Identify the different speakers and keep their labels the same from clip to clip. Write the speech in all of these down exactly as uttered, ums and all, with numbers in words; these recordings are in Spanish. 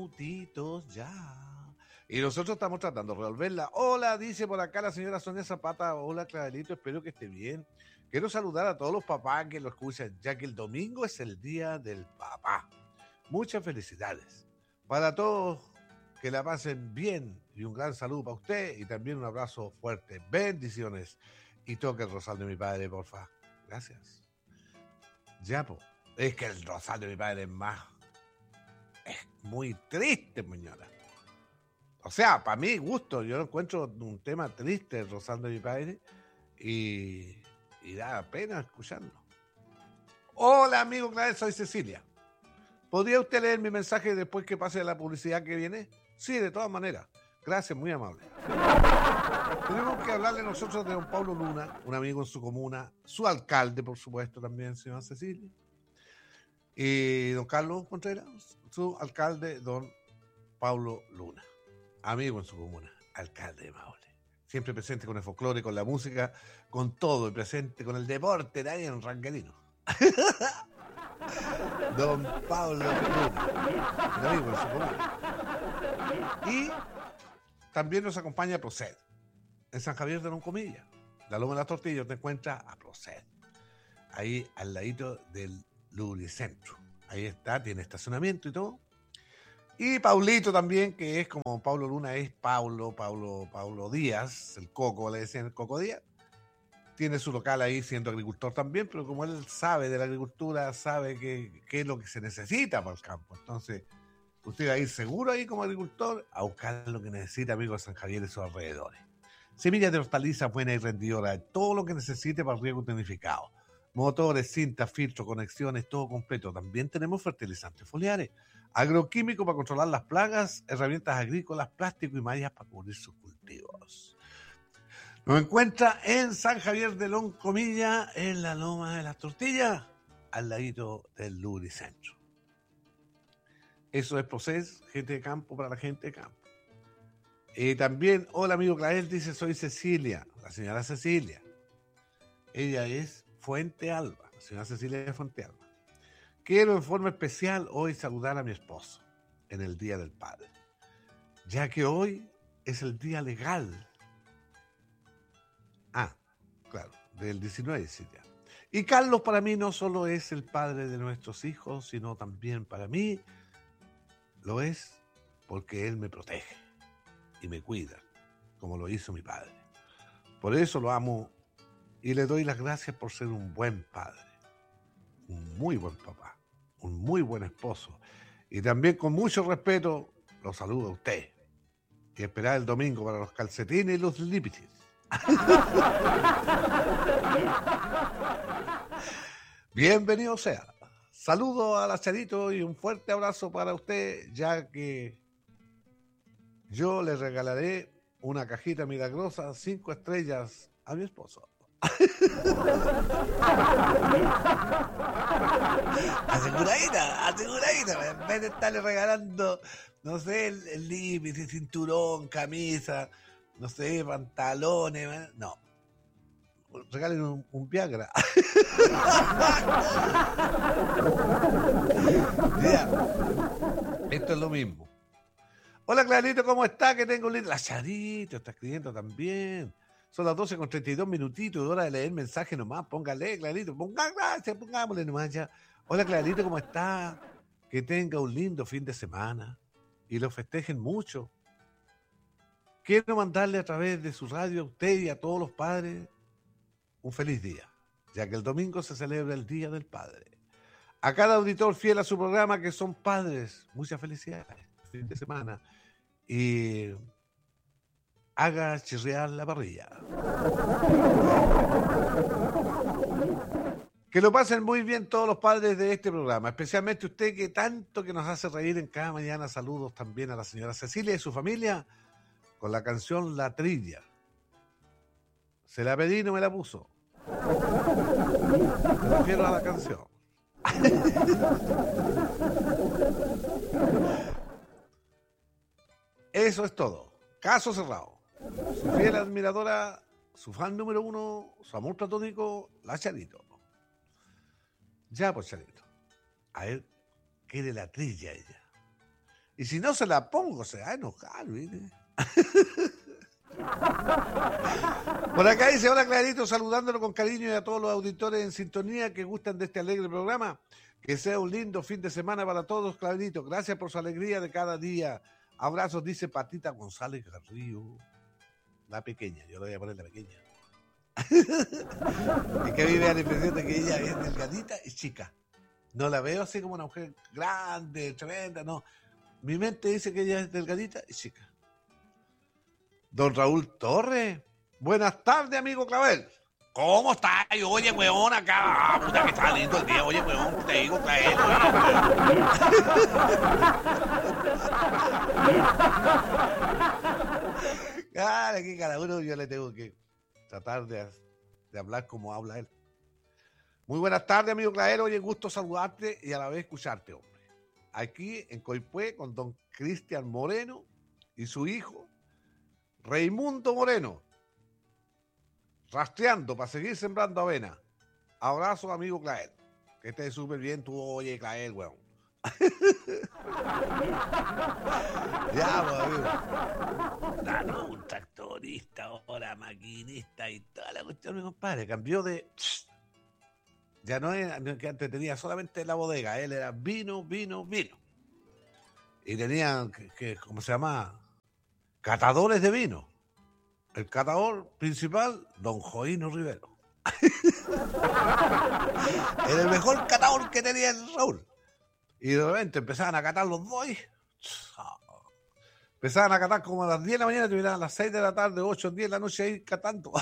Speaker 1: minutitos ya. Y nosotros estamos tratando de resolverla. Hola, dice por acá la señora Sonia Zapata. Hola, Clarelito, espero que esté bien. Quiero saludar a todos los papás que lo escuchan, ya que el domingo es el día del papá. Muchas felicidades. Para todos, que la pasen bien. Y un gran saludo para usted. Y también un abrazo fuerte. Bendiciones. Y toque el rosal de mi padre, porfa. Gracias. Ya, po. Es que el rosal de mi padre es más... Es muy triste, señora. O sea, para mí, gusto, yo lo encuentro un tema triste, el rosal de mi padre, y, y da pena escucharlo. Hola, amigo Clavel, soy Cecilia. ¿Podría usted leer mi mensaje después que pase la publicidad que viene? Sí, de todas maneras. Gracias, muy amable. Tenemos que hablarle nosotros de don Pablo Luna, un amigo en su comuna, su alcalde, por supuesto, también, señora Cecilia. Y don Carlos Contreras, su alcalde, don Pablo Luna. Amigo en su comuna, alcalde de Maule. Siempre presente con el folclore, con la música, con todo, y presente con el deporte de ahí en Ranquelino. Don Pablo Luna, amigo en su comuna. Y también nos acompaña Proced, en San Javier de Loncomilla. La Loma de las Tortillas te encuentra a Proced, ahí al ladito del Lubricentro. Ahí está, tiene estacionamiento y todo. Y Paulito también, que es como Pablo Luna, es Paulo, Paulo, Paulo Díaz, el Coco, le decían el Coco Díaz. Tiene su local ahí siendo agricultor también, pero como él sabe de la agricultura, sabe qué es lo que se necesita para el campo. Entonces, usted va a ir seguro ahí como agricultor a buscar lo que necesita, amigo de San Javier y sus alrededores. Semillas de hortalizas buenas y rendidoras, todo lo que necesite para el riego tecnificado. Motores, cintas, filtros, conexiones, todo completo. También tenemos fertilizantes foliares, agroquímicos para controlar las plagas, herramientas agrícolas, plástico y mallas para cubrir sus cultivos. Nos encuentra en San Javier de Loncomilla, en la Loma de las Tortillas, al ladito del Lubricentro. Eso es Procés, gente de campo para la gente de campo. Y también, hola amigo Clavel, dice, soy Cecilia, la señora Cecilia. Ella es Fuente Alba, la señora Cecilia de Fuente Alba. Quiero en forma especial hoy saludar a mi esposo en el Día del Padre, ya que hoy es el día legal. Ah, claro, del diecinueve de diciembre. Y Carlos para mí no solo es el padre de nuestros hijos, sino también para mí lo es porque él me protege y me cuida, como lo hizo mi padre. Por eso lo amo y le doy las gracias por ser un buen padre, un muy buen papá, un muy buen esposo. Y también con mucho respeto lo saludo a usted. Y esperar el domingo para los calcetines y los lípidos. Bienvenido sea. Saludo a la Charito y un fuerte abrazo para usted, ya que yo le regalaré una cajita milagrosa, cinco estrellas a mi esposo. aseguradita, aseguradita, en vez de estarle regalando, no sé, el, el límite, cinturón, camisa, no sé, pantalones, no. Regalen un, un Viagra. Mira, esto es lo mismo. Hola Clarito, ¿cómo está? Que tengo un lindo... La Charito está escribiendo también. Son las doce con treinta y dos minutitos, hora de leer mensaje nomás. Póngale, Clarito, ponga gracias, pongámosle nomás ya. Hola Clarito, ¿cómo está? Que tenga un lindo fin de semana y lo festejen mucho. Quiero mandarle a través de su radio a usted y a todos los padres un feliz día, ya que el domingo se celebra el Día del Padre. A cada auditor fiel a su programa que son padres, muchas felicidades, fin de semana. Y haga chirriar la parrilla. Que lo pasen muy bien todos los padres de este programa, especialmente usted que tanto que nos hace reír en cada mañana. Saludos también a la señora Cecilia y su familia con la canción La Trilla. Se la pedí y no me la puso. Me refiero a la canción. Eso es todo. Caso cerrado. Su fiel admiradora, su fan número uno, su amor platónico, la Charito. Ya, pues, Charito. A él quiere la trilla ella. Y si no se la pongo, se va a enojar, ¿viste? Por acá dice, hola Clarito, saludándolo con cariño y a todos los auditores en sintonía que gustan de este alegre programa. Que sea un lindo fin de semana para todos, Clarito. Gracias por su alegría de cada día. Abrazos, dice Patita González Garrido. La pequeña, yo le voy a poner la pequeña. Es que a mí me da la impresión de que ella es delgadita y chica. No la veo así como una mujer grande, tremenda, no. Mi mente dice que ella es delgadita y chica. Don Raúl Torres. Buenas tardes, amigo Clavel. ¿Cómo estás? Oye, weón, acá. Ah, puta que está lindo el día. Oye, weón, te digo, Clavel. Claro, aquí cada uno yo le tengo que tratar de, de hablar como habla él. Muy buenas tardes, amigo Clavel. Oye, gusto saludarte y a la vez escucharte, hombre. Aquí en Coipue con don Cristian Moreno y su hijo Raimundo Moreno, rastreando para seguir sembrando avena. Abrazo, amigo Clavel. Que estés súper bien tú, oye, Clavel, weón. Ya, pues, amigo. Ah, no, un tractorista, ahora maquinista y toda la cuestión, mi compadre. Cambió de... Ya no era que antes tenía solamente la bodega, él era vino, vino, vino. Y tenían, que, que, ¿cómo se llama? Catadores de vino. El catador principal, don Joino Rivero. Era el mejor catador que tenía el Raúl. Y de repente empezaban a catar los dos. Empezaban a catar como a las diez de la mañana, terminaban a las seis de la tarde, ocho, diez de la noche ahí catando.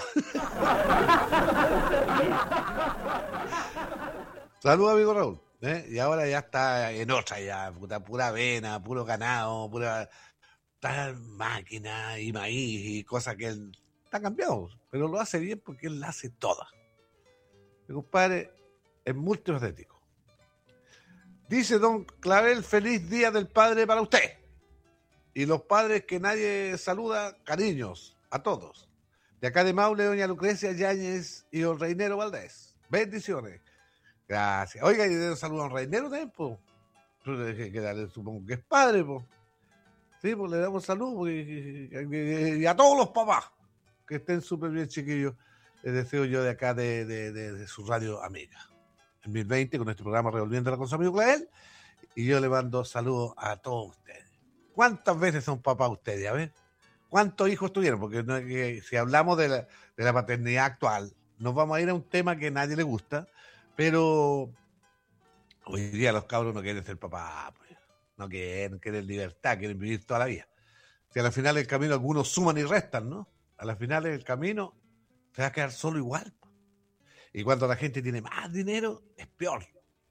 Speaker 1: Saludos, amigo Raúl. ¿eh? Y ahora ya está en otra, ya, puta, pura avena, puro ganado, pura tal máquina y maíz y cosas que él está cambiado, pero lo hace bien porque él la hace toda. Mi compadre es multifacético. Dice don Clavel, feliz día del padre para usted. Y los padres que nadie saluda, cariños a todos. De acá de Maule, doña Lucrecia Yáñez y don Reinero Valdés. Bendiciones. Gracias. Oiga, y de un saludo a don Reinero también, pues. Supongo que es padre, pues. Sí, pues le damos salud y, y, y a todos los papás que estén súper bien, chiquillos. Les deseo yo de acá de, de, de, de su radio amiga. En dos mil veinte, con este programa Revolviéndola con su amigo Clavel. Y yo le mando saludos a todos ustedes. ¿Cuántas veces son papás ustedes? A ver, ¿cuántos hijos tuvieron? Porque no, que, si hablamos de la, de la paternidad actual, nos vamos a ir a un tema que a nadie le gusta, pero hoy día los cabros no quieren ser papás, pues. No quieren, quieren libertad, quieren vivir toda la vida. Si a la final del camino algunos suman y restan, ¿no? A la final del camino se va a quedar solo igual. Y cuando la gente tiene más dinero, es peor.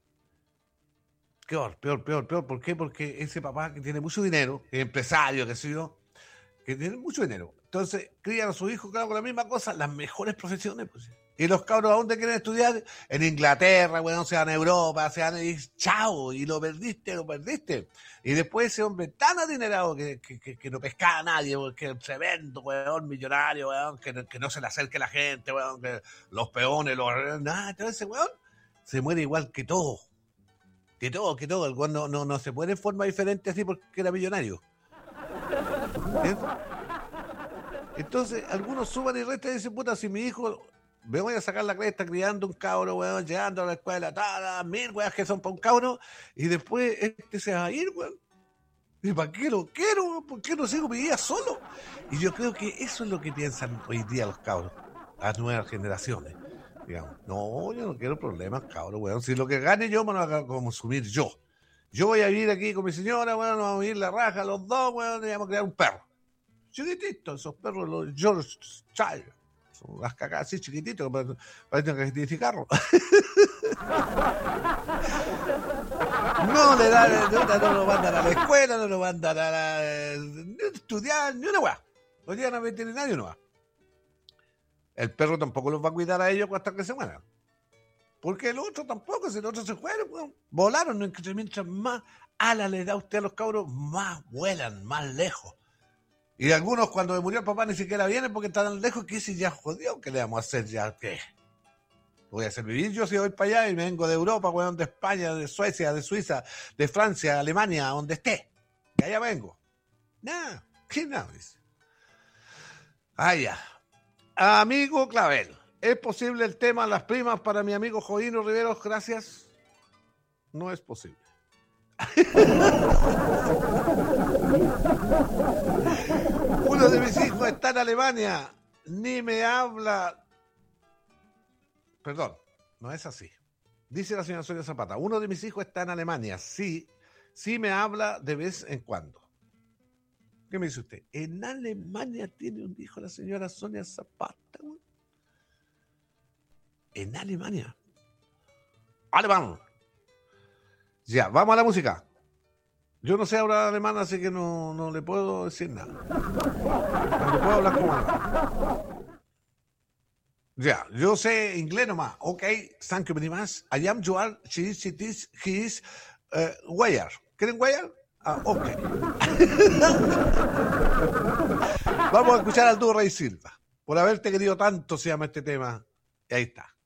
Speaker 1: Peor, peor, peor, peor. ¿Por qué? Porque ese papá que tiene mucho dinero, que es empresario, que sé yo, que tiene mucho dinero, entonces crían a sus hijos, claro, con la misma cosa, las mejores profesiones, pues. Y los cabros, ¿a dónde quieren estudiar? En Inglaterra, bueno, se van a Europa, se van a ir, chao, y lo perdiste, lo perdiste. Y después ese hombre tan adinerado que, que, que, que no pescaba a nadie, que es tremendo, weón, millonario, weón, que, que no se le acerque la gente, weón, que los peones, los... Nada, entonces ese weón se muere igual que todo. Que todo, que todo. El weón no, no, no se muere en forma diferente así porque era millonario. ¿Eh? Entonces, algunos suban y restan y dicen, puta, si mi hijo... Me voy a sacar la cresta criando un cabro, weón, llegando a la escuela, todas mil weas que son para un cabro, y después este se va a ir, weón. ¿Y para qué lo quiero, weón? ¿Por qué no sigo mi vida solo? Y yo creo que eso es lo que piensan hoy día los cabros, las nuevas generaciones. Digamos, no, yo no quiero problemas, cabro, weón. Si lo que gane yo me lo voy a consumir yo. Yo voy a vivir aquí con mi señora, weón, nos vamos a vivir la raja los dos, weón, y vamos a crear un perro. Chiquitito, esos perros, los George Child. Las cacas así chiquititas, que parecen cajitas de cigarro. No le dan, no, no lo mandan a la escuela, no lo mandan a la, ni a estudiar, ni una weá. Lo llevan a veterinario no va. El perro tampoco los va a cuidar a ellos hasta que se mueran. Porque el otro tampoco, si el otro se fueron, bueno, volaron, mientras más alas les da usted a los cabros, más vuelan, más lejos. Y algunos cuando me murió el papá ni siquiera vienen porque están tan lejos que si ya jodió, ¿qué le vamos a hacer ya? ¿Qué? Voy a hacer vivir yo si voy para allá y me vengo de Europa, weón, de España, de Suecia, de Suiza, de Francia, Alemania, donde esté. que allá vengo. Nada, ¿qué nada? Dice. Ah, ya. Amigo Clavel, ¿es posible el tema las primas para mi amigo Jovino Riveros? Gracias. No es posible. Uno de mis hijos está en Alemania. Ni me habla. Perdón, no es así. Dice la señora Sonia Zapata. Uno de mis hijos está en Alemania. Sí, sí me habla de vez en cuando. ¿Qué me dice usted? En Alemania tiene un hijo la señora Sonia Zapata. En Alemania. Alemán. Ya, vamos a la música. Yo no sé hablar alemán, así que no, no le puedo decir nada. No le puedo hablar como alemán. Ya, yo sé inglés nomás. Ok, thank you very much. I am Joel, she is, it is, he is, uh, where? ¿Quieren where? Ah, ok. Vamos a escuchar al dúo Rey Silva. Por haberte querido tanto se llama este tema. Y ahí está.